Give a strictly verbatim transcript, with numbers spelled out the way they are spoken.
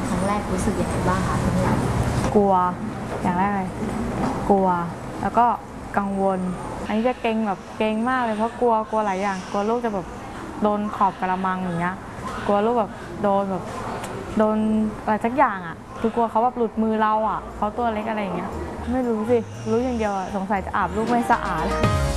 ครั้งแรกรู้สึกยังไงบ้างคะพี่เมย์กลัวอย่างแรกเลยกลัวแล้วก็กังวลอันนี้จะเกรงแบบเกรงมากเลยเพราะกลัวกลัวหลายอย่างกลัวลูกจะแบบโดนขอบกระมังอย่างเงี้ยกลัวลูกแบบโดนแบบโดนอะไรสักอย่างอ่ะคือกลัวเขาแบบหลุดมือเราอ่ะเขาตัวเล็กอะไรอย่างเงี้ยไม่รู้สิรู้อย่างเดียวสงสัยจะอาบลูกไม่สะอาด